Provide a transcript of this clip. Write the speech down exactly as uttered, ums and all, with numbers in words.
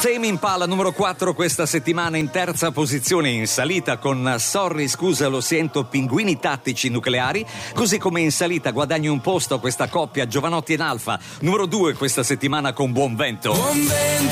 Tame Impala numero quattro questa settimana, in terza posizione in salita con Sorry scusa lo sento, Pinguini tattici nucleari, così come in salita guadagna un posto questa coppia Giovanotti ed Alfa, numero due questa settimana con Buon Vento. Buon vento